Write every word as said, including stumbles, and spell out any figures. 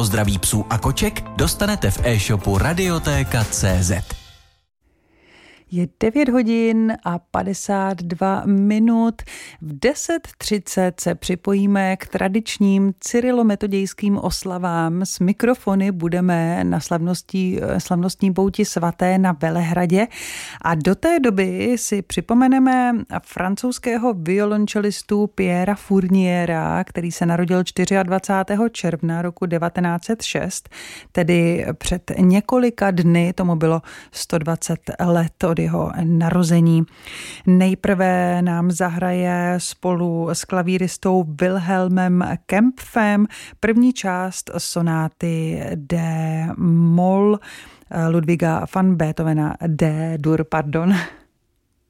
pro zdraví psů a koček dostanete v e-shopu Radiotéka tečka cé zet. Je devět hodin a padesát dva minut. V deset třicet se připojíme k tradičním cyrilometodějským oslavám. S mikrofony budeme na slavností, slavnostní pouti svaté na Velehradě a do té doby si připomeneme francouzského violončelistu Pierra Fourniera, který se narodil dvacátého čtvrtého června roku devatenáct set šest, tedy před několika dny, tomu bylo sto dvacet let od jeho narození. Nejprve nám zahraje spolu s klavíristou Wilhelmem Kempfem první část sonáty D moll Ludwiga van Beethovena D dur, pardon.